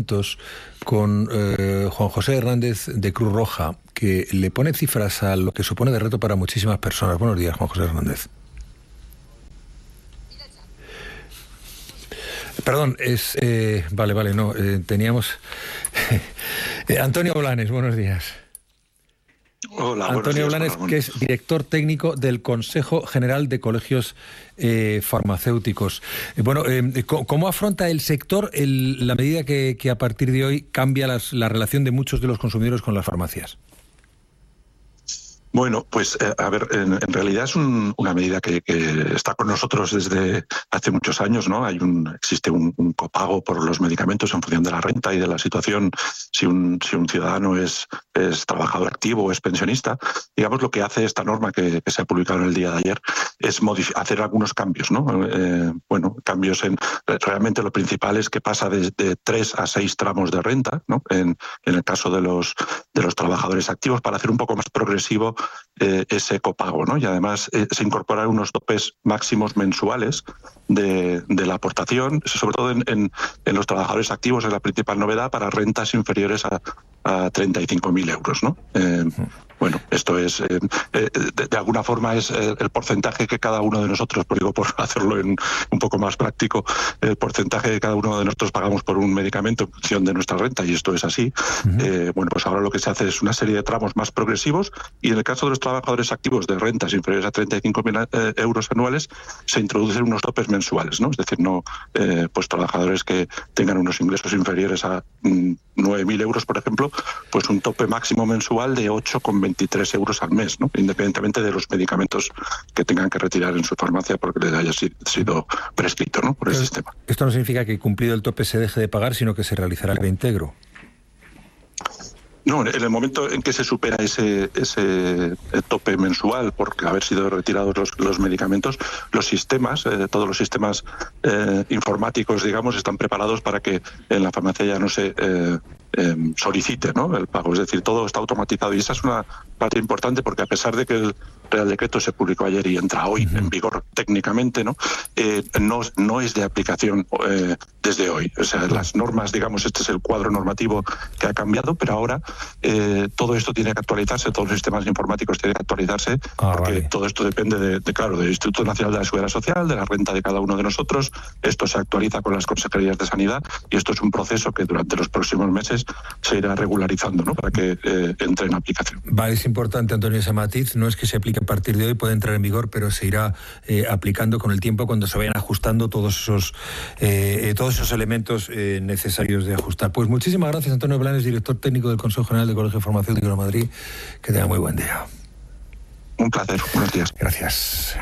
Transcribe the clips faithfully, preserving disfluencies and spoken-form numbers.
medicamentos con eh, Juan José Hernández de Cruz Roja, que le pone cifras a lo que supone de reto para muchísimas personas. Buenos días, Juan José Hernández. Perdón, es... Eh, vale, vale, no, eh, teníamos... eh, Antonio Blanes, buenos días. Hola, Antonio días, Blanes, hola, que es director técnico del Consejo General de Colegios eh, Farmacéuticos. Eh, bueno, eh, ¿cómo afronta el sector el, la medida que, que a partir de hoy cambia las, la relación de muchos de los consumidores con las farmacias? Bueno, pues eh, a ver, en, en realidad es un, una medida que, que está con nosotros desde hace muchos años, ¿no? Hay un existe un, un copago por los medicamentos en función de la renta y de la situación. Si un si un ciudadano es es trabajador activo o es pensionista, digamos, lo que hace esta norma que, que se ha publicado en el día de ayer es hacer algunos cambios, ¿no? Eh, bueno, cambios en realmente lo principal es que pasa de, de tres a seis tramos de renta, ¿no? En, en el caso de los de los trabajadores activos, para hacer un poco más progresivo Eh, ese copago, ¿no? Y además eh, se incorporan unos topes máximos mensuales de, de la aportación, sobre todo en, en, en los trabajadores activos, es la principal novedad para rentas inferiores a, a treinta y cinco mil euros, ¿no? Eh, bueno, esto es, eh, eh, de, de alguna forma es eh, el porcentaje que cada uno de nosotros, por digo, por hacerlo en, un poco más práctico, el porcentaje que cada uno de nosotros pagamos por un medicamento en función de nuestra renta, y esto es así. Uh-huh. Eh, bueno, pues ahora lo que se hace es una serie de tramos más progresivos, y en el caso de los trabajadores activos de rentas inferiores a treinta y cinco mil eh, euros anuales, se introducen unos topes mensuales, ¿no? Es decir, no eh, pues trabajadores que tengan unos ingresos inferiores a mm, nueve mil euros, por ejemplo, pues un tope máximo mensual de ocho coma veintitrés euros al mes, ¿no? Independientemente de los medicamentos que tengan que retirar en su farmacia porque les haya sido prescrito, ¿no? Por el Entonces, sistema. Esto no significa que cumplido el tope se deje de pagar, sino que se realizará el reintegro. No, en el momento en que se supera ese ese tope mensual por haber sido retirados los, los medicamentos, los sistemas, eh, todos los sistemas eh, informáticos, digamos, están preparados para que en la farmacia ya no se eh, eh, solicite, ¿no?, el pago. Es decir, todo está automatizado, y esa es una parte importante, porque a pesar de que el Real Decreto se publicó ayer y entra hoy en vigor técnicamente, ¿no? Eh, no, no es de aplicación eh, desde hoy. O sea, las normas, digamos, este es el cuadro normativo que ha cambiado, pero ahora eh, todo esto tiene que actualizarse, todos los sistemas informáticos tienen que actualizarse, ah, porque vale. todo esto depende, de, de, claro, del Instituto Nacional de la Seguridad Social, de la renta de cada uno de nosotros. Esto se actualiza con las consejerías de Sanidad, y esto es un proceso que durante los próximos meses se irá regularizando, ¿no?, para que eh, entre en aplicación. Vale, es importante, Antonio, ese matiz. No es que se aplique a partir de hoy, puede entrar en vigor, pero se irá eh, aplicando con el tiempo cuando se vayan ajustando todos esos eh, todos esos elementos eh, necesarios de ajustar. Pues muchísimas gracias, Antonio Blanes, director técnico del Consejo General de Colegio Farmacéutico de Madrid. Que tenga muy buen día. Un placer, buenos días. Gracias.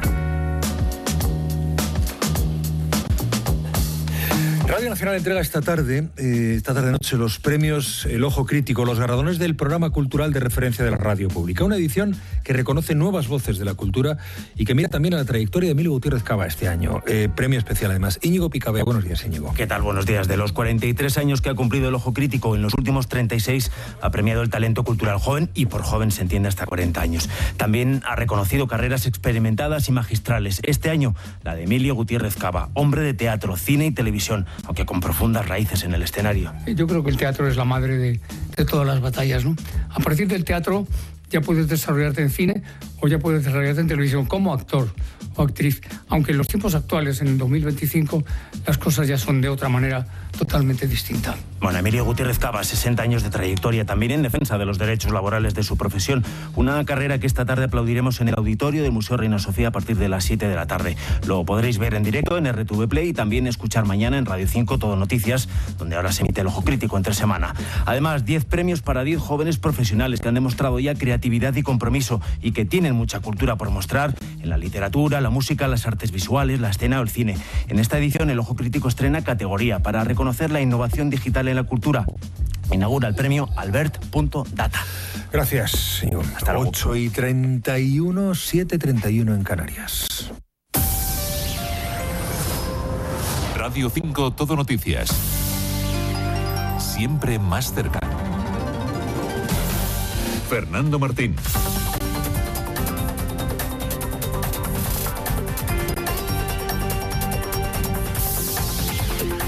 Radio Nacional entrega esta tarde, eh, esta tarde-noche, los premios El Ojo Crítico, los galardones del programa cultural de referencia de la radio pública. Una edición que reconoce nuevas voces de la cultura y que mira también a la trayectoria de Emilio Gutiérrez Cava este año. Eh, premio especial, además. Íñigo Picabea, buenos días, Íñigo. ¿Qué tal? Buenos días. De los cuarenta y tres años que ha cumplido El Ojo Crítico, en los últimos treinta y seis ha premiado el talento cultural joven, y por joven se entiende hasta cuarenta años. También ha reconocido carreras experimentadas y magistrales. Este año, la de Emilio Gutiérrez Cava, hombre de teatro, cine y televisión, aunque con profundas raíces en el escenario. Yo creo que el teatro es la madre de, de todas las batallas, ¿no? A partir del teatro ya puedes desarrollarte en cine o ya puedes desarrollarte en televisión como actor o actriz, aunque en los tiempos actuales, en el dos mil veinticinco, las cosas ya son de otra manera totalmente distinta. Bueno, Emilio Gutiérrez Cava, sesenta años de trayectoria, también en defensa de los derechos laborales de su profesión. Una carrera que esta tarde aplaudiremos en el auditorio del Museo Reina Sofía a partir de las siete de la tarde. Lo podréis ver en directo en R T V Play y también escuchar mañana en Radio cinco Todo Noticias, donde ahora se emite El Ojo Crítico entre semana. Además, diez premios para diez jóvenes profesionales que han demostrado ya creatividad y compromiso y que tienen mucha cultura por mostrar en la literatura, la música, las artes visuales, la escena o el cine. En esta edición, El Ojo Crítico estrena categoría para reconocer la innovación digital en la cultura. Inaugura el premio Albert punto data. Gracias, señor. Hasta luego. ocho y treinta y uno, siete y treinta y uno en Canarias. Radio cinco Todo Noticias. Siempre más cerca. Fernando Martín.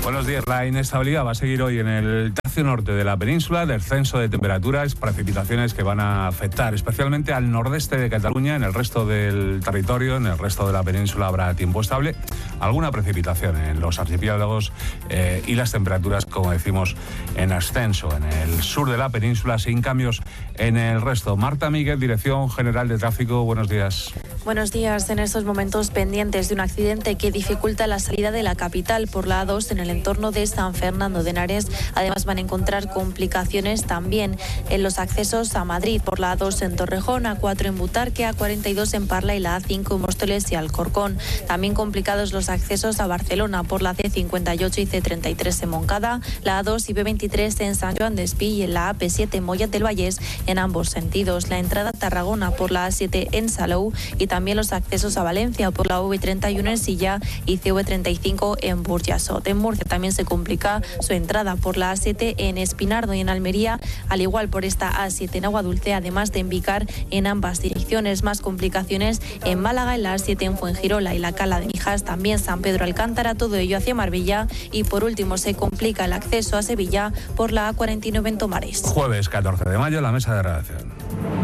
Buenos días. La inestabilidad va a seguir hoy en el tercio norte de la península, descenso de temperaturas, precipitaciones que van a afectar especialmente al nordeste de Cataluña. En el resto del territorio, en el resto de la península habrá tiempo estable, alguna precipitación en los archipiélagos eh, y las temperaturas, como decimos, en ascenso en el sur de la península, sin cambios en el resto. Marta Miguel, Dirección General de Tráfico, buenos días. Buenos días. En estos momentos pendientes de un accidente que dificulta la salida de la capital por la A dos en el entorno de San Fernando de Henares. Además van a encontrar complicaciones también en los accesos a Madrid por la A dos en Torrejón, A cuatro en Butarque, A cuarenta y dos en Parla y la A cinco en Móstoles y Alcorcón. También complicados los accesos a Barcelona por la C cincuenta y ocho y C treinta y tres en Moncada, la A dos y B veintitrés en San Joan Despí y en la A P siete en Mollet del Vallès en ambos sentidos. La entrada a Tarragona por la A siete en Salou y también los accesos a Valencia por la V treinta y uno en Silla y C V treinta y cinco en Burjasot. En Murcia también se complica su entrada por la A siete en Espinardo y en Almería, al igual por esta A siete en Aguadulce, además de en Vicar en ambas direcciones. Más complicaciones en Málaga, en la A siete en Fuengirola y la Cala de Mijas, también San Pedro Alcántara, todo ello hacia Marbella, y por último se complica el acceso a Sevilla por la A cuarenta y nueve en Tomares. Jueves catorce de mayo, la mesa de redacción.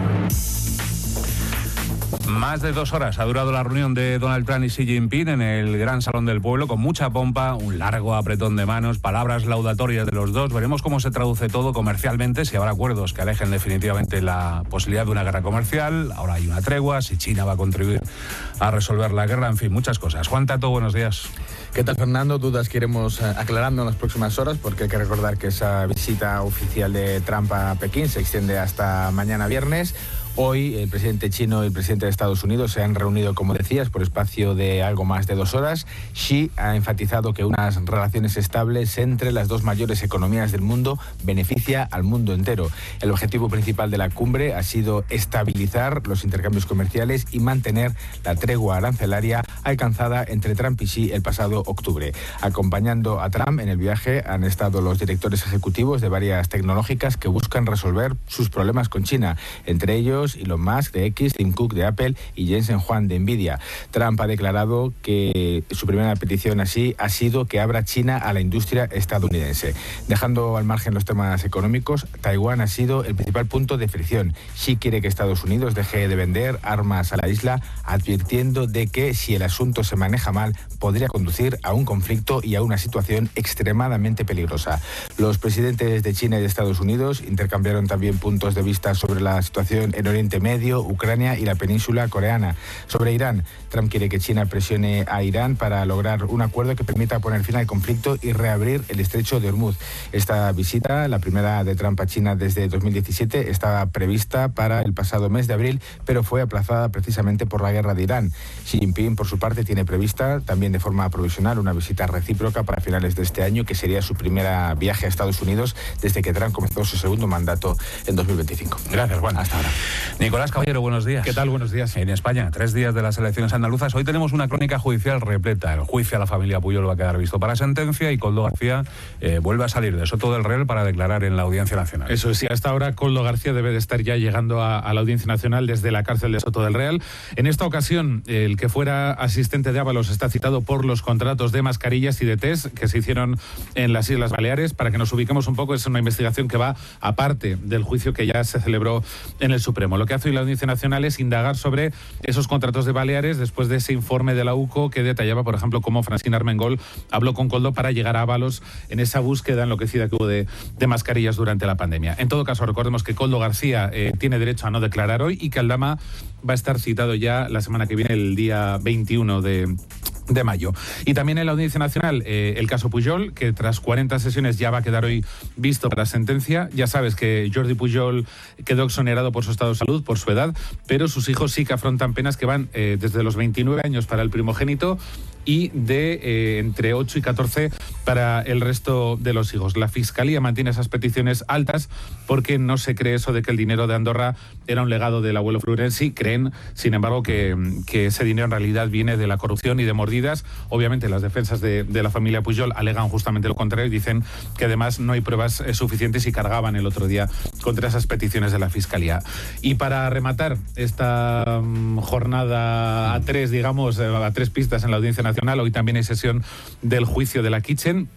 Más de dos horas ha durado la reunión de Donald Trump y Xi Jinping en el Gran Salón del Pueblo, con mucha pompa, un largo apretón de manos, palabras laudatorias de los dos. Veremos cómo se traduce todo comercialmente, si habrá acuerdos que alejen definitivamente la posibilidad de una guerra comercial. Ahora hay una tregua, si China va a contribuir a resolver la guerra, en fin, muchas cosas. Juan Tato, buenos días. ¿Qué tal, Fernando? Dudas que iremos aclarando en las próximas horas, porque hay que recordar que esa visita oficial de Trump a Pekín se extiende hasta mañana viernes. Hoy el presidente chino y el presidente de Estados Unidos se han reunido, como decías, por espacio de algo más de dos horas. Xi ha enfatizado que unas relaciones estables entre las dos mayores economías del mundo beneficia al mundo entero. El objetivo principal de la cumbre ha sido estabilizar los intercambios comerciales y mantener la tregua arancelaria alcanzada entre Trump y Xi el pasado octubre. Acompañando a Trump en el viaje han estado los directores ejecutivos de varias tecnológicas que buscan resolver sus problemas con China, entre ellos Elon Musk de X, Tim Cook de Apple y Jensen Huang de Nvidia. Trump ha declarado que su primera petición así ha sido que abra China a la industria estadounidense. Dejando al margen los temas económicos, Taiwán ha sido el principal punto de fricción. Xi quiere que Estados Unidos deje de vender armas a la isla, advirtiendo de que si el asunto se maneja mal, podría conducir a un conflicto y a una situación extremadamente peligrosa. Los presidentes de China y de Estados Unidos intercambiaron también puntos de vista sobre la situación en Oriente Medio, Ucrania y la península coreana. Sobre Irán, Trump quiere que China presione a Irán para lograr un acuerdo que permita poner fin al conflicto y reabrir el estrecho de Hormuz. Esta visita, la primera de Trump a China desde dos mil diecisiete, estaba prevista para el pasado mes de abril, pero fue aplazada precisamente por la guerra de Irán. Xi Jinping, por su parte, tiene prevista también de forma provisional una visita recíproca para finales de este año, que sería su primera viaje a Estados Unidos desde que Trump comenzó su segundo mandato en dos mil veinticinco. Gracias, Juan. Hasta ahora. Nicolás Caballero, buenos días. ¿Qué tal? Buenos días. En España, tres días de las elecciones andaluzas. Hoy tenemos una crónica judicial repleta. El juicio a la familia Pujol va a quedar visto para sentencia y Koldo García eh, vuelve a salir de Soto del Real para declarar en la Audiencia Nacional. Eso sí, hasta ahora Koldo García debe de estar ya llegando a, a la Audiencia Nacional desde la cárcel de Soto del Real. En esta ocasión, el que fuera asistente de Ábalos está citado por los contratos de mascarillas y de test que se hicieron en las Islas Baleares. Para que nos ubiquemos un poco, es una investigación que va aparte del juicio que ya se celebró en el Supremo. Lo que hace hoy la Audiencia Nacional es indagar sobre esos contratos de Baleares después de ese informe de la U C O que detallaba, por ejemplo, cómo Francina Armengol habló con Koldo para llegar a Ábalos en esa búsqueda enloquecida que hubo de, de mascarillas durante la pandemia. En todo caso, recordemos que Koldo García eh, tiene derecho a no declarar hoy y que Aldama va a estar citado ya la semana que viene, el día veintiuno de de mayo. Y también en la Audiencia Nacional eh, el caso Pujol, que tras cuarenta sesiones ya va a quedar hoy visto para sentencia. Ya sabes que Jordi Pujol quedó exonerado por su estado de salud, por su edad, pero sus hijos sí que afrontan penas que van eh, desde los veintinueve años para el primogénito y de eh, entre ocho y catorce para el resto de los hijos. La Fiscalía mantiene esas peticiones altas porque no se cree eso de que el dinero de Andorra era un legado del abuelo Florenzi. Creen, sin embargo, que, que ese dinero en realidad viene de la corrupción y de mordidas. Obviamente las defensas de, de la familia Pujol alegan justamente lo contrario y dicen que además no hay pruebas eh, suficientes y cargaban el otro día contra esas peticiones de la Fiscalía. Y para rematar esta um, jornada a tres, digamos, a tres pistas en la Audiencia Nacional, hoy también hay sesión del juicio de la Kitchen.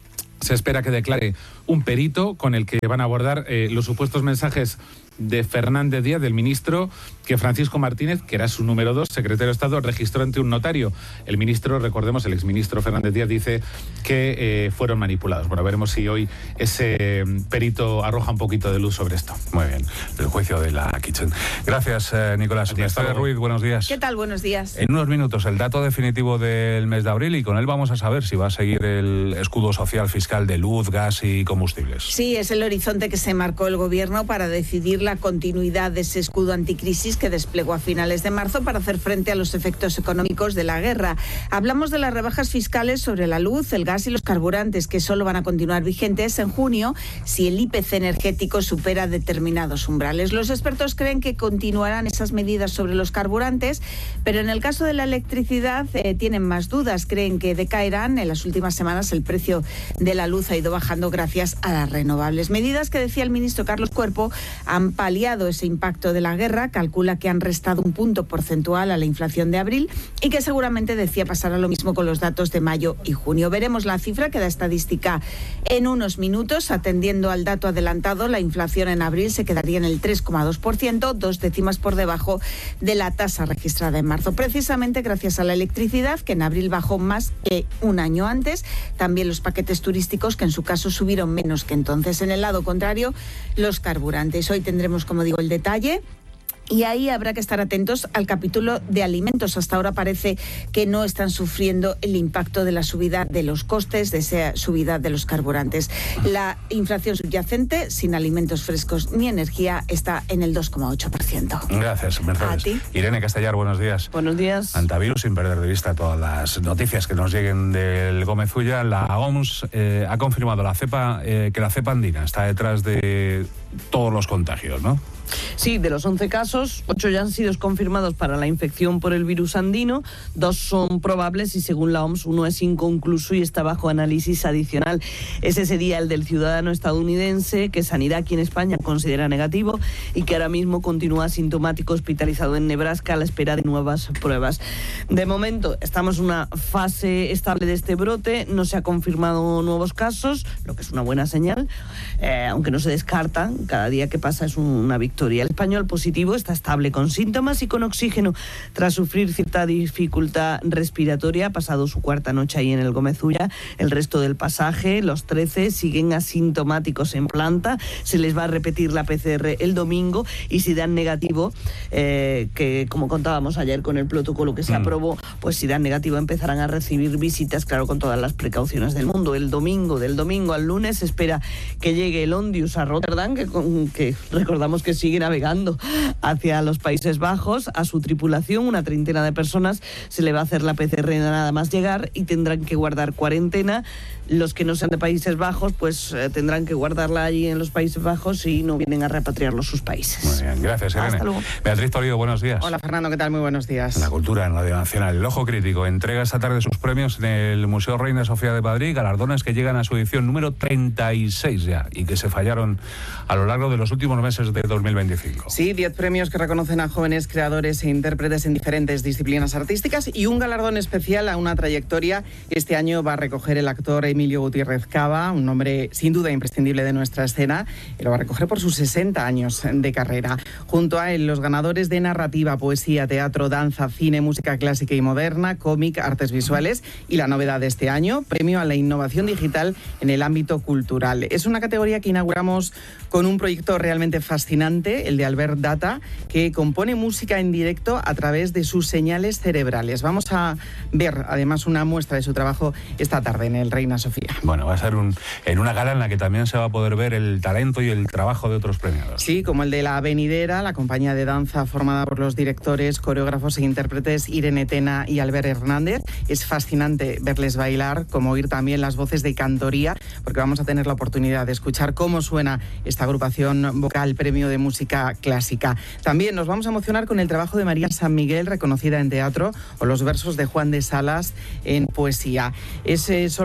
Se espera que declare un perito con el que van a abordar eh, los supuestos mensajes de Fernández Díaz, del ministro, que Francisco Martínez, que era su número dos, secretario de Estado, registró ante un notario. El ministro, recordemos, el exministro Fernández Díaz dice que eh, fueron manipulados. Bueno, veremos si hoy ese eh, perito arroja un poquito de luz sobre esto. Muy bien, el juicio de la Kitchen. Gracias, eh, Nicolás. Mercedes Ruiz, buenos días. ¿Qué tal? Buenos días. En unos minutos el dato definitivo del mes de abril y con él vamos a saber si va a seguir el escudo social fiscal de luz, gas y combustibles. Sí, es el horizonte que se marcó el Gobierno para decidir la continuidad de ese escudo anticrisis que desplegó a finales de marzo para hacer frente a los efectos económicos de la guerra. Hablamos de las rebajas fiscales sobre la luz, el gas y los carburantes, que solo van a continuar vigentes en junio si el I P C energético supera determinados umbrales. Los expertos creen que continuarán esas medidas sobre los carburantes, pero en el caso de la electricidad eh, tienen más dudas. Creen que decaerán. En las últimas semanas el precio de la luz ha ido bajando gracias a las renovables. Medidas que, decía el ministro Carlos Cuerpo, han paliado ese impacto de la guerra. Calcula que han restado un punto porcentual a la inflación de abril y que seguramente, decía, pasará lo mismo con los datos de mayo y junio. Veremos la cifra que da estadística en unos minutos. Atendiendo al dato adelantado, la inflación en abril se quedaría en el tres coma dos por ciento, dos décimas por debajo de la tasa registrada en marzo, precisamente gracias a la electricidad, que en abril bajó más que un año antes. También los paquetes turísticos, que en su caso subieron menos que entonces. En el lado contrario, los carburantes. Hoy tendremos, como digo, el detalle. Y ahí habrá que estar atentos al capítulo de alimentos. Hasta ahora parece que no están sufriendo el impacto de la subida de los costes, de esa subida de los carburantes. La inflación subyacente, sin alimentos frescos ni energía, está en el dos coma ocho por ciento. Gracias, Mercedes. A ti. Irene Castellar, buenos días. Buenos días. Antavirus, sin perder de vista todas las noticias que nos lleguen del Gómez Ulla, la O M S eh, ha confirmado la cepa, eh, que la cepa andina está detrás de todos los contagios, ¿no? Sí, de los once casos, ocho ya han sido confirmados para la infección por el virus andino, dos son probables y, según la O M S, uno es inconcluso y está bajo análisis adicional. Ese sería el del ciudadano estadounidense, que Sanidad aquí en España considera negativo y que ahora mismo continúa asintomático, hospitalizado en Nebraska a la espera de nuevas pruebas. De momento estamos en una fase estable de este brote, no se ha confirmado nuevos casos, lo que es una buena señal, eh, aunque no se descarta, cada día que pasa es una victoria. El español positivo está estable con síntomas y con oxígeno tras sufrir cierta dificultad respiratoria. Ha pasado su cuarta noche ahí en el Gómez Ulla. El resto del pasaje, los trece, siguen asintomáticos en planta. Se les va a repetir la P C R el domingo y si dan negativo, eh, que como contábamos ayer con el protocolo que se mm. aprobó, pues si dan negativo empezarán a recibir visitas, claro, con todas las precauciones del mundo. El domingo, del domingo al lunes, se espera que llegue el Ondius a Rotterdam, que, que recordamos que sigue navegando hacia los Países Bajos. A su tripulación, una treintena de personas, se le va a hacer la P C R nada más llegar y tendrán que guardar cuarentena. Los que no sean de Países Bajos, pues eh, tendrán que guardarla allí en los Países Bajos y no vienen a repatriarlo a sus países. Muy bien, gracias, Irene. Hasta luego. Beatriz Toledo, buenos días. Hola, Fernando, ¿qué tal? Muy buenos días. La cultura en Radio Nacional. El Ojo Crítico entrega esta tarde sus premios en el Museo Reina Sofía de Madrid, galardones que llegan a su edición número treinta y seis ya y que se fallaron a lo largo de los últimos meses de dos mil veinticinco. Sí, diez premios que reconocen a jóvenes creadores e intérpretes en diferentes disciplinas artísticas y un galardón especial a una trayectoria que este año va a recoger el actor Emilio Gutiérrez Cava, un nombre sin duda imprescindible de nuestra escena, y lo va a recoger por sus sesenta años de carrera. Junto a él, los ganadores de narrativa, poesía, teatro, danza, cine, música clásica y moderna, cómic, artes visuales y la novedad de este año, premio a la innovación digital en el ámbito cultural. Es una categoría que inauguramos con un proyecto realmente fascinante, el de Albert Data, que compone música en directo a través de sus señales cerebrales. Vamos a ver además una muestra de su trabajo esta tarde en el Reina Sofía. Bueno, va a ser un, en una gala en la que también se va a poder ver el talento y el trabajo de otros premiados. Sí, como el de La Venidera, la compañía de danza formada por los directores, coreógrafos e intérpretes Irene Tena y Albert Hernández. Es fascinante verles bailar, como oír también las voces de cantoría, porque vamos a tener la oportunidad de escuchar cómo suena esta agrupación vocal Premio de Música Clásica. También nos vamos a emocionar con el trabajo de María San Miguel, reconocida en teatro, o los versos de Juan de Salas en poesía. Es eh, solo, Fernando, una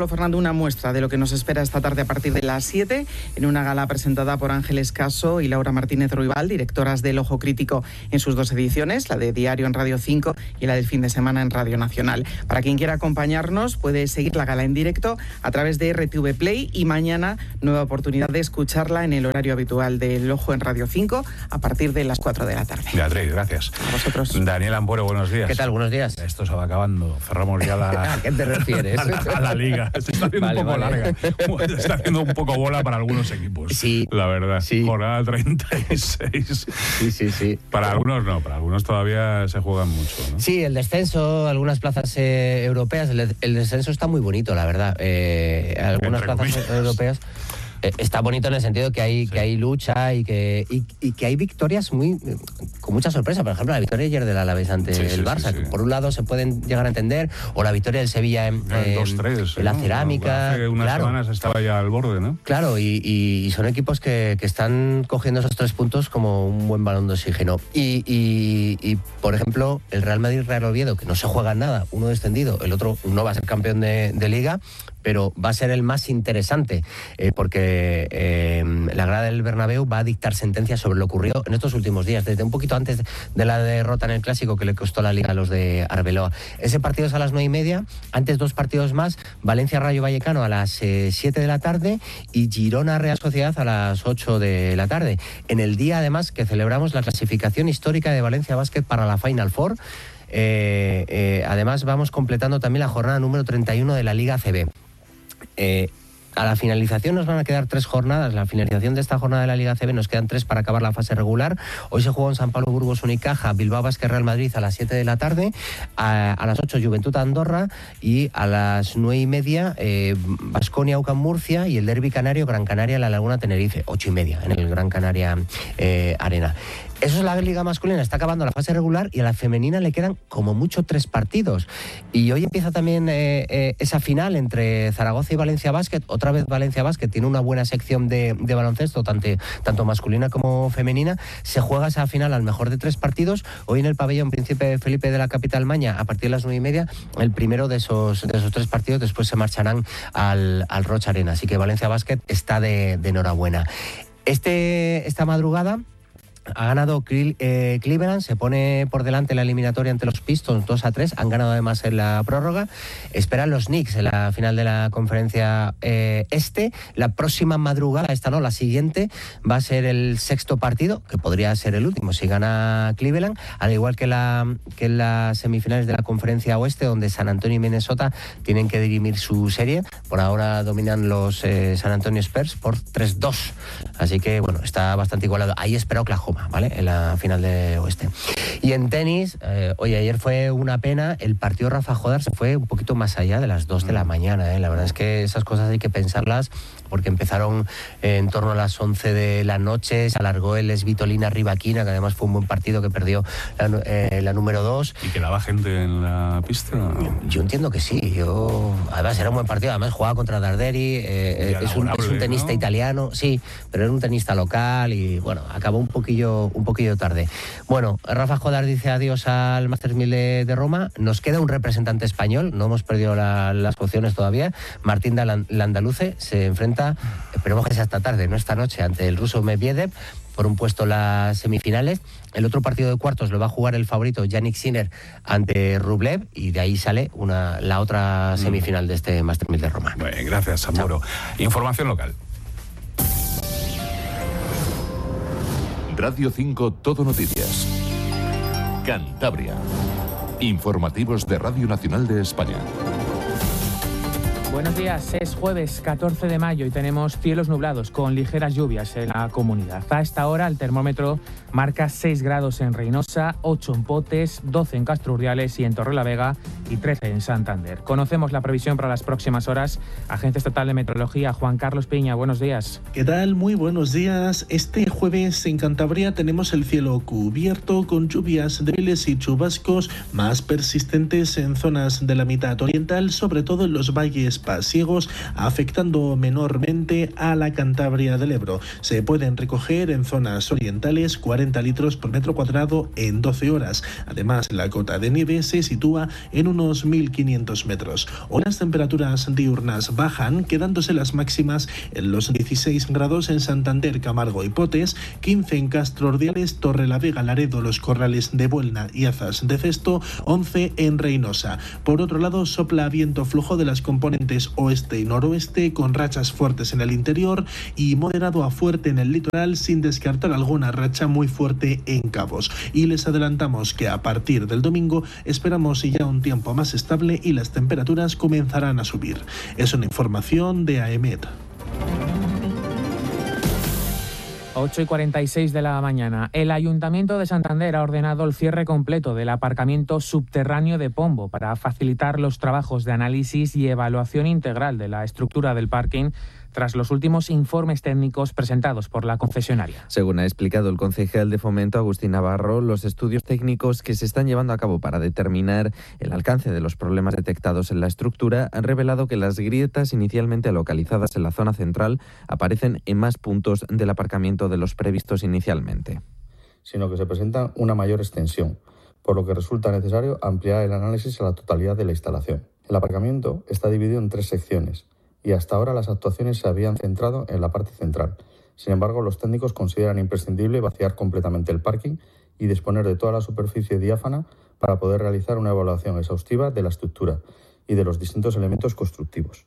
una muestra de lo que nos espera esta tarde a partir de las siete, en una gala presentada por Ángeles Caso y Laura Martínez Ruibal, directoras del Ojo Crítico en sus dos ediciones, la de Diario en Radio cinco y la del fin de semana en Radio Nacional. Para quien quiera acompañarnos, puede seguir la gala en directo a través de R T V Play, y mañana nueva oportunidad de escucharla en el horario habitual del Ojo en Radio cinco a partir de las cuatro de la tarde. Beatriz, gracias. A vosotros. Daniel Ampuero, buenos días. ¿Qué tal? Buenos días. Esto se va acabando. Cerramos ya la... ¿A qué te refieres? a, la, a la liga. Se está haciendo vale, un poco vale. larga. Se está haciendo un poco bola para algunos equipos. Sí. La verdad. Sí. Jornada treinta y seis. Sí, sí, sí. Para algunos no, para algunos todavía se juegan mucho, ¿no? Sí, el descenso, algunas plazas eh, europeas. El, el descenso está muy bonito, la verdad. Eh, algunas Entre plazas comillas. europeas... Está bonito en el sentido que hay, sí. que hay lucha y que, y, y que hay victorias muy con mucha sorpresa. Por ejemplo, la victoria ayer del Alavés ante sí, el sí, Barça, sí, sí. que por un lado se pueden llegar a entender, o la victoria del Sevilla en, en, dos tres, en la ¿no? cerámica. Hace unas claro. semanas estaba ya al borde, ¿no? Claro, y, y, y son equipos que, que están cogiendo esos tres puntos como un buen balón de oxígeno. Y, y, y por ejemplo, el Real Madrid-Real Oviedo, que no se juega nada, uno descendido, el otro no va a ser campeón de, de Liga, pero va a ser el más interesante, eh, porque eh, la grada del Bernabéu va a dictar sentencias sobre lo ocurrido en estos últimos días, desde un poquito antes de la derrota en el Clásico que le costó la Liga a los de Arbeloa. Ese partido es a las nueve y media, antes dos partidos más, Valencia-Rayo Vallecano a las eh, siete de la tarde y Girona-Real Sociedad a las ocho de la tarde. En el día, además, que celebramos la clasificación histórica de Valencia Basket para la Final Four. Eh, eh, además, vamos completando también la jornada número treinta y uno de la Liga A C B. Eh, a la finalización nos van a quedar tres jornadas. La finalización de esta jornada de la Liga A C B nos quedan tres para acabar la fase regular. Hoy se juega en San Pablo Burgos Unicaja, Bilbao Basket Real Madrid a las siete de la tarde, a, a las ocho Juventud Andorra y a las nueve y media eh, Baskonia UCAM Murcia y el derbi canario Gran Canaria La Laguna Tenerife, ocho y media en el Gran Canaria eh, Arena. Eso es la liga masculina, está acabando la fase regular y a la femenina le quedan como mucho tres partidos. Y hoy empieza también eh, eh, esa final entre Zaragoza y Valencia Basket. Otra vez Valencia Basket tiene una buena sección de, de baloncesto, tanto, tanto masculina como femenina. Se juega esa final al mejor de tres partidos. Hoy en el pabellón Príncipe Felipe de la capital Maña, a partir de las nueve y media, el primero de esos, de esos tres partidos. Después se marcharán al, al Rocha Arena. Así que Valencia Basket está de, de enhorabuena. Este, esta madrugada ha ganado eh, Cleveland, se pone por delante la eliminatoria ante los Pistons dos a tres, han ganado además en la prórroga. Esperan los Knicks en la final de la conferencia eh, este. La próxima madrugada, esta no, la siguiente, va a ser el sexto partido, que podría ser el último si gana Cleveland, al igual que, la, que en las semifinales de la conferencia oeste, donde San Antonio y Minnesota tienen que dirimir su serie. Por ahora dominan los eh, San Antonio Spurs por tres dos, así que bueno, está bastante igualado. Ahí espera Oklahoma, ¿vale?, en la final de oeste. Y en tenis, eh, oye, ayer fue una pena, el partido Rafa Jodar se fue un poquito más allá de las dos de la mañana, ¿eh? La verdad es que esas cosas hay que pensarlas, porque empezaron eh, en torno a las once de la noche, se alargó el Svitolina Rivaquina, que además fue un buen partido que perdió la, eh, la número dos. ¿Y quedaba gente en la pista? Yo entiendo que sí, yo además era un buen partido, además jugaba contra Darderi, eh, es, un, es un tenista, ¿no?, italiano, sí, pero era un tenista local y bueno, acabó un poquillo un poquillo tarde. Bueno, Rafa Jodar dice adiós al Masters mil de, de Roma. Nos queda un representante español, no hemos perdido la, las opciones todavía. Martín Landaluce se enfrenta, esperemos que sea esta tarde, no esta noche, ante el ruso Medvedev por un puesto en las semifinales. El otro partido de cuartos lo va a jugar el favorito Yannick Sinner ante Rublev, y de ahí sale una, la otra semifinal de este Masters mil de Roma. Bueno, gracias, Samboro. Información local. Radio cinco Todo Noticias. Cantabria. Informativos de Radio Nacional de España. Buenos días, es jueves catorce de mayo y tenemos cielos nublados con ligeras lluvias en la comunidad. A esta hora el termómetro marca seis grados en Reynosa, ocho en Potes, doce en Castrurriales y en Torrelavega y trece en Santander. Conocemos la previsión para las próximas horas. Agencia Estatal de Meteorología, Juan Carlos Piña, buenos días. ¿Qué tal? Muy buenos días. Este jueves en Cantabria tenemos el cielo cubierto con lluvias débiles y chubascos más persistentes en zonas de la mitad oriental, sobre todo en los valles pasiegos, afectando menormente a la Cantabria del Ebro. Se pueden recoger en zonas orientales cuarenta litros por metro cuadrado en doce horas. Además, la cota de nieve se sitúa en unos mil quinientos metros. Hoy las temperaturas diurnas bajan, quedándose las máximas en los dieciséis grados en Santander, Camargo y Potes, quince en Castro Ordiales, Torrelavega, Laredo, Los Corrales de Buelna y Azas de Cesto, once en Reinosa. Por otro lado, sopla viento flujo de las componentes oeste y noroeste, con rachas fuertes en el interior y moderado a fuerte en el litoral, sin descartar alguna racha muy fuerte en Cabos. Y les adelantamos que a partir del domingo esperamos ya un tiempo más estable y las temperaturas comenzarán a subir. Es una información de A E M E T. ocho y cuarenta y seis de la mañana. El Ayuntamiento de Santander ha ordenado el cierre completo del aparcamiento subterráneo de Pombo para facilitar los trabajos de análisis y evaluación integral de la estructura del parking tras los últimos informes técnicos presentados por la concesionaria. Según ha explicado el concejal de Fomento, Agustín Navarro, los estudios técnicos que se están llevando a cabo para determinar el alcance de los problemas detectados en la estructura han revelado que las grietas inicialmente localizadas en la zona central aparecen en más puntos del aparcamiento de los previstos inicialmente. Sino que se presenta una mayor extensión, por lo que resulta necesario ampliar el análisis a la totalidad de la instalación. El aparcamiento está dividido en tres secciones, y hasta ahora las actuaciones se habían centrado en la parte central. Sin embargo, los técnicos consideran imprescindible vaciar completamente el parking y disponer de toda la superficie diáfana para poder realizar una evaluación exhaustiva de la estructura y de los distintos elementos constructivos.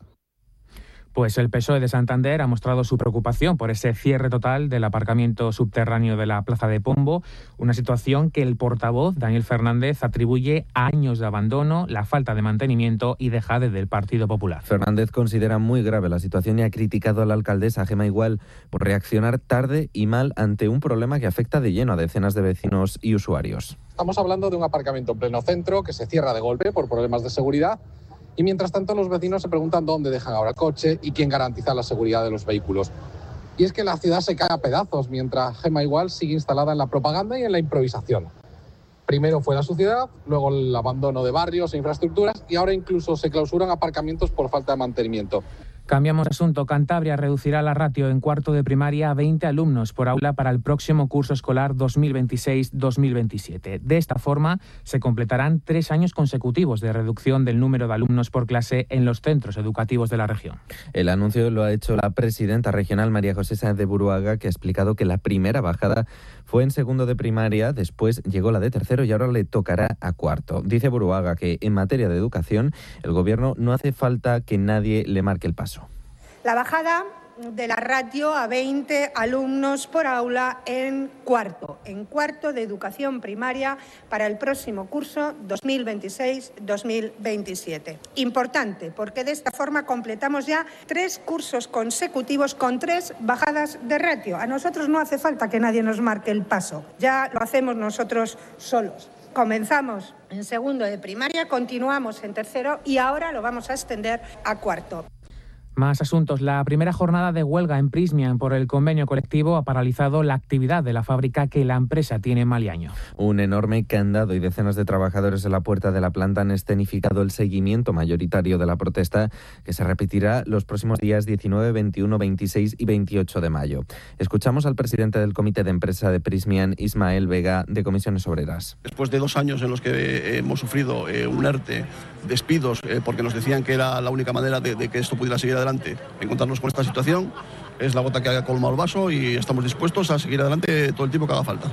Pues el P S O E de Santander ha mostrado su preocupación por ese cierre total del aparcamiento subterráneo de la Plaza de Pombo, una situación que el portavoz, Daniel Fernández, atribuye a años de abandono, la falta de mantenimiento y dejadez del Partido Popular. Fernández considera muy grave la situación y ha criticado a la alcaldesa Gemma Igual por reaccionar tarde y mal ante un problema que afecta de lleno a decenas de vecinos y usuarios. Estamos hablando de un aparcamiento en pleno centro que se cierra de golpe por problemas de seguridad. Y mientras tanto los vecinos se preguntan dónde dejan ahora el coche y quién garantiza la seguridad de los vehículos. Y es que la ciudad se cae a pedazos mientras Gemma Igual sigue instalada en la propaganda y en la improvisación. Primero fue la suciedad, luego el abandono de barrios e infraestructuras y ahora incluso se clausuran aparcamientos por falta de mantenimiento. Cambiamos de asunto. Cantabria reducirá la ratio en cuarto de primaria a veinte alumnos por aula para el próximo curso escolar dos mil veintiséis dos mil veintisiete. De esta forma, se completarán tres años consecutivos de reducción del número de alumnos por clase en los centros educativos de la región. El anuncio lo ha hecho la presidenta regional María José Sáenz de Buruaga, que ha explicado que la primera bajada fue en segundo de primaria, después llegó la de tercero y ahora le tocará a cuarto. Dice Buruaga que en materia de educación, el gobierno no hace falta que nadie le marque el paso. La bajada de la ratio a veinte alumnos por aula en cuarto, en cuarto de educación primaria para el próximo curso dos mil veintiséis dos mil veintisiete. Importante, porque de esta forma completamos ya tres cursos consecutivos con tres bajadas de ratio. A nosotros no hace falta que nadie nos marque el paso, ya lo hacemos nosotros solos. Comenzamos en segundo de primaria, continuamos en tercero y ahora lo vamos a extender a cuarto. Más asuntos. La primera jornada de huelga en Prysmian por el convenio colectivo ha paralizado la actividad de la fábrica que la empresa tiene en Maliaño. Un enorme candado y decenas de trabajadores en la puerta de la planta han escenificado el seguimiento mayoritario de la protesta, que se repetirá los próximos días diecinueve, veintiuno, veintiséis y veintiocho de mayo. Escuchamos al presidente del comité de empresa de Prysmian, Ismael Vega, de Comisiones Obreras. Después de dos años en los que hemos sufrido eh, un ERTE, despidos, eh, porque nos decían que era la única manera de, de que esto pudiera seguir adelante, encontrarnos con esta situación es la gota que ha colmado el vaso y estamos dispuestos a seguir adelante todo el tiempo que haga falta.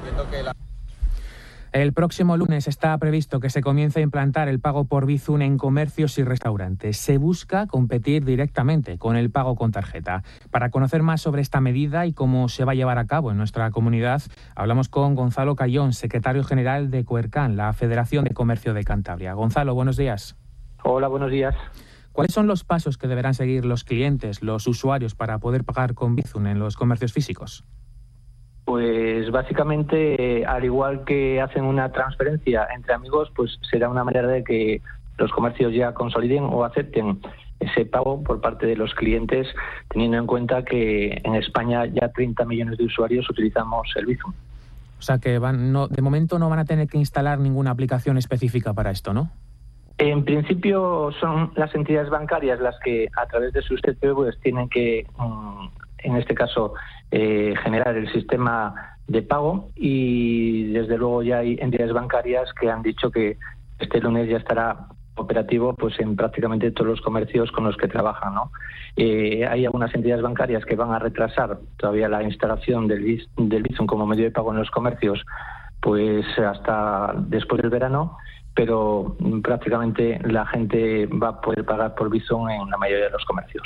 El próximo lunes está previsto que se comience a implantar el pago por Bizum en comercios y restaurantes. Se busca competir directamente con el pago con tarjeta. Para conocer más sobre esta medida y cómo se va a llevar a cabo en nuestra comunidad, hablamos con Gonzalo Cayón, secretario general de Coercan, la Federación de Comercio de Cantabria. Gonzalo, buenos días. Hola, buenos días. ¿Cuáles son los pasos que deberán seguir los clientes, los usuarios, para poder pagar con Bizum en los comercios físicos? Pues básicamente, eh, al igual que hacen una transferencia entre amigos, pues será una manera de que los comercios ya consoliden o acepten ese pago por parte de los clientes, teniendo en cuenta que en España ya treinta millones de usuarios utilizamos el Bizum. O sea que van, no, de momento no van a tener que instalar ninguna aplicación específica para esto, ¿no? En principio son las entidades bancarias las que a través de sus T P Vs tienen que, en este caso, eh, generar el sistema de pago, y desde luego ya hay entidades bancarias que han dicho que este lunes ya estará operativo pues en prácticamente todos los comercios con los que trabajan, ¿no? Eh, hay algunas entidades bancarias que van a retrasar todavía la instalación del, del Bizum como medio de pago en los comercios pues hasta después del verano, pero prácticamente la gente va a poder pagar por Bizum en la mayoría de los comercios.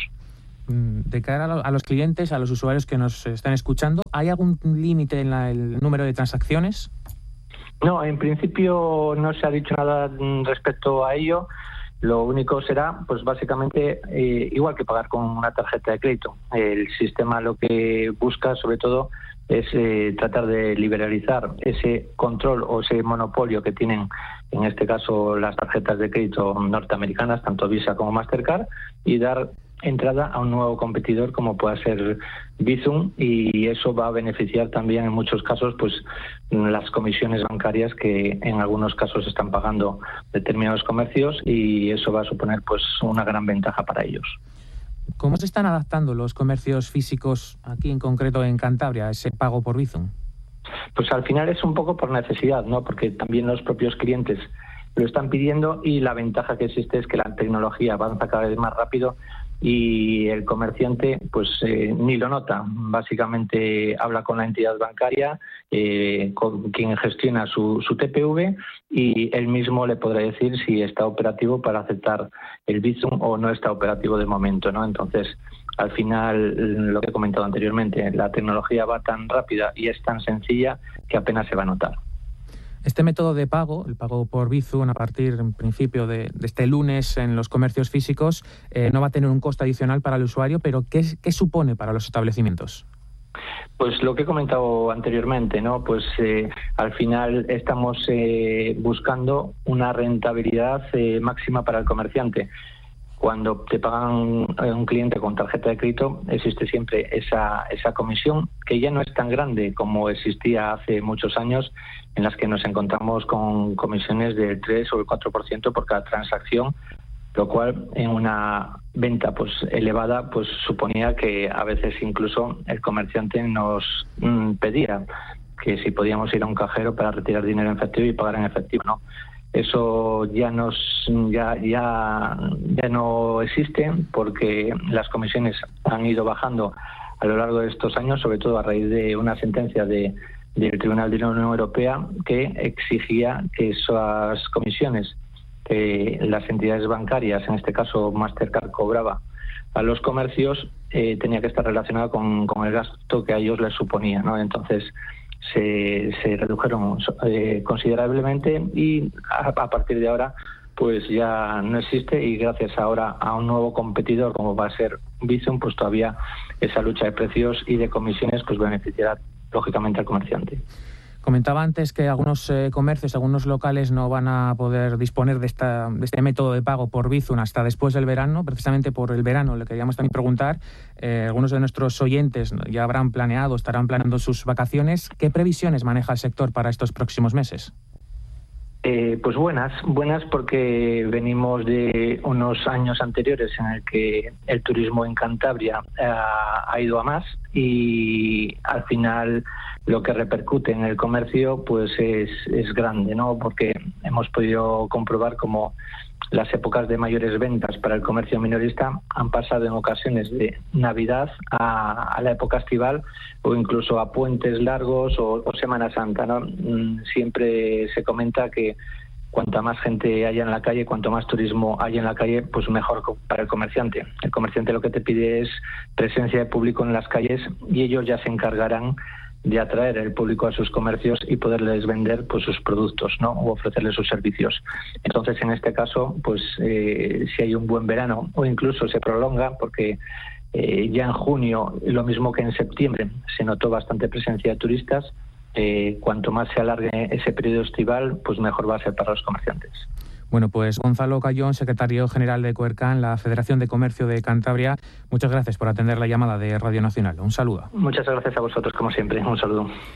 De cara a los clientes, a los usuarios que nos están escuchando, ¿hay algún límite en la, el número de transacciones? No, en principio no se ha dicho nada respecto a ello. Lo único será, pues básicamente, eh, igual que pagar con una tarjeta de crédito. El sistema lo que busca, sobre todo, es eh, tratar de liberalizar ese control o ese monopolio que tienen, en este caso, las tarjetas de crédito norteamericanas, tanto Visa como Mastercard, y dar entrada a un nuevo competidor como pueda ser Bizum, y eso va a beneficiar también en muchos casos pues las comisiones bancarias que en algunos casos están pagando determinados comercios, y eso va a suponer pues una gran ventaja para ellos. ¿Cómo se están adaptando los comercios físicos aquí en concreto en Cantabria a ese pago por Bizum? Pues al final es un poco por necesidad, ¿no? Porque también los propios clientes lo están pidiendo, y la ventaja que existe es que la tecnología avanza cada vez más rápido y el comerciante pues eh, ni lo nota. Básicamente habla con la entidad bancaria, eh, con quien gestiona su, su T P V, y él mismo le podrá decir si está operativo para aceptar el Bizum o no está operativo de momento, ¿no? Entonces, al final, lo que he comentado anteriormente, la tecnología va tan rápida y es tan sencilla que apenas se va a notar. Este método de pago, el pago por Bizum, a partir, en principio, de, de este lunes en los comercios físicos, eh, no va a tener un coste adicional para el usuario, pero ¿qué, qué supone para los establecimientos? Pues lo que he comentado anteriormente, ¿no? Pues eh, al final estamos eh, buscando una rentabilidad eh, máxima para el comerciante. Cuando te pagan un cliente con tarjeta de crédito, existe siempre esa, esa comisión, que ya no es tan grande como existía hace muchos años, en las que nos encontramos con comisiones del tres o el cuatro por ciento por cada transacción, lo cual en una venta pues elevada pues suponía que a veces incluso el comerciante nos mm, pedía que si podíamos ir a un cajero para retirar dinero en efectivo y pagar en efectivo, ¿no? Eso ya nos ya ya ya no existe, porque las comisiones han ido bajando a lo largo de estos años, sobre todo a raíz de una sentencia de del Tribunal de la Unión Europea que exigía que esas comisiones que las entidades bancarias, en este caso Mastercard, cobraba a los comercios, eh, tenía que estar relacionada con, con el gasto que a ellos les suponía, ¿no? Entonces se, se redujeron eh, considerablemente, y a, a partir de ahora pues ya no existe, y gracias ahora a un nuevo competidor como va a ser Bizum, pues todavía esa lucha de precios y de comisiones pues beneficiará lógicamente al comerciante. Comentaba antes que algunos eh, comercios, algunos locales no van a poder disponer de, esta, de este método de pago por Bizum hasta después del verano. Precisamente por el verano le queríamos también preguntar, eh, algunos de nuestros oyentes ya habrán planeado, estarán planeando sus vacaciones. ¿Qué previsiones maneja el sector para estos próximos meses? Eh, pues buenas, buenas porque venimos de unos años anteriores en el que el turismo en Cantabria eh, ha ido a más, y al final lo que repercute en el comercio pues es, es grande, ¿no? Porque hemos podido comprobar cómo las épocas de mayores ventas para el comercio minorista han pasado en ocasiones de Navidad a, a la época estival, o incluso a puentes largos o, o Semana Santa, ¿no? Siempre se comenta que cuanta más gente haya en la calle, cuanto más turismo haya en la calle, pues mejor para el comerciante. El comerciante lo que te pide es presencia de público en las calles, y ellos ya se encargarán de atraer el público a sus comercios y poderles vender pues sus productos, ¿no? O ofrecerles sus servicios. Entonces, en este caso, pues eh, si hay un buen verano, o incluso se prolonga, porque eh, ya en junio, lo mismo que en septiembre, se notó bastante presencia de turistas. Eh, cuanto más se alargue ese periodo estival, pues mejor va a ser para los comerciantes. Bueno, pues Gonzalo Cayón, secretario general de Coercan, la Federación de Comercio de Cantabria, muchas gracias por atender la llamada de Radio Nacional. Un saludo. Muchas gracias a vosotros, como siempre. Un saludo.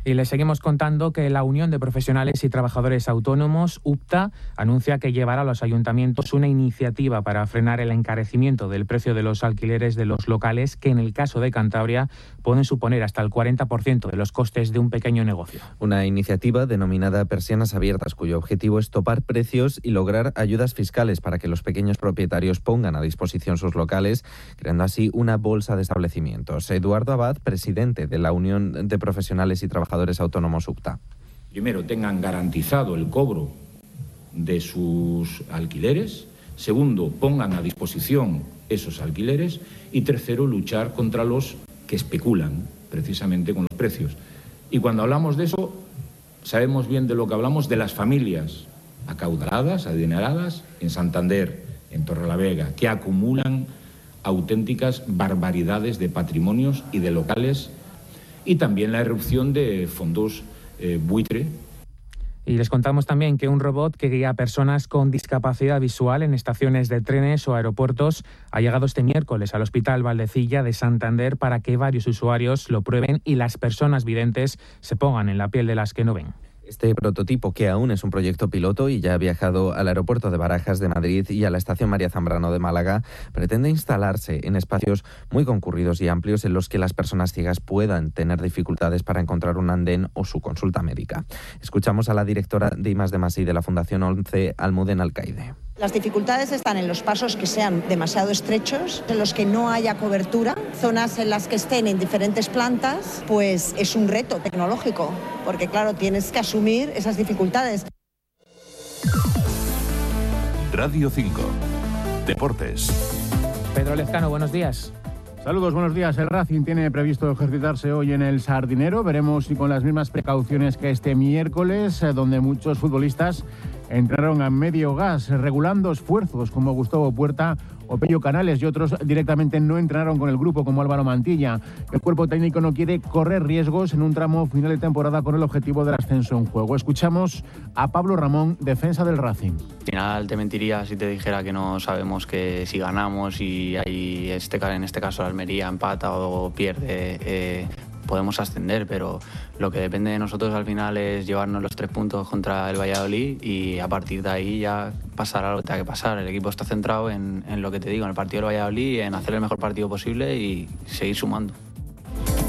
Y les seguimos contando que la Unión de Profesionales y Trabajadores Autónomos, U P T A, anuncia que llevará a los ayuntamientos una iniciativa para frenar el encarecimiento del precio de los alquileres de los locales, que en el caso de Cantabria pueden suponer hasta el cuarenta por ciento de los costes de un pequeño negocio. Una iniciativa denominada Persianas Abiertas, cuyo objetivo es topar precios y lograr ayudas fiscales para que los pequeños propietarios pongan a disposición sus locales, creando así una bolsa de establecimientos. Eduardo Abad, presidente de la Unión de Profesionales y Trabajadores Autónomos U P T A. Primero, tengan garantizado el cobro de sus alquileres. Segundo, pongan a disposición esos alquileres. Y tercero, luchar contra los que especulan precisamente con los precios. Y cuando hablamos de eso, sabemos bien de lo que hablamos, de las familias acaudaladas, adineradas, en Santander, en Torrelavega, que acumulan auténticas barbaridades de patrimonios y de locales, y también la erupción de fondos eh, buitre. Y les contamos también que un robot que guía a personas con discapacidad visual en estaciones de trenes o aeropuertos ha llegado este miércoles al Hospital Valdecilla de Santander para que varios usuarios lo prueben y las personas videntes se pongan en la piel de las que no ven. Este prototipo, que aún es un proyecto piloto y ya ha viajado al aeropuerto de Barajas de Madrid y a la estación María Zambrano de Málaga, pretende instalarse en espacios muy concurridos y amplios en los que las personas ciegas puedan tener dificultades para encontrar un andén o su consulta médica. Escuchamos a la directora de I más D más I de la Fundación once, Almudena Alcaide. Las dificultades están en los pasos que sean demasiado estrechos, en los que no haya cobertura, zonas en las que estén en diferentes plantas, pues es un reto tecnológico, porque claro, tienes que asumir esas dificultades. Radio cinco. Deportes. Pedro Lezcano, buenos días. Saludos, buenos días. El Racing tiene previsto ejercitarse hoy en el Sardinero. Veremos si con las mismas precauciones que este miércoles, donde muchos futbolistas entraron a medio gas, regulando esfuerzos como Gustavo Puerta o Pello Canales, y otros directamente no entrenaron con el grupo, como Álvaro Mantilla. El cuerpo técnico no quiere correr riesgos en un tramo final de temporada con el objetivo del ascenso en juego. Escuchamos a Pablo Ramón, defensa del Racing. Al final te mentiría si te dijera que no sabemos que si ganamos y hay este, en este caso la Almería empata o pierde, eh, podemos ascender, pero lo que depende de nosotros al final es llevarnos los tres puntos contra el Valladolid y a partir de ahí ya pasará lo que tenga que pasar. El equipo está centrado en, en lo que te digo, en el partido del Valladolid, en hacer el mejor partido posible y seguir sumando.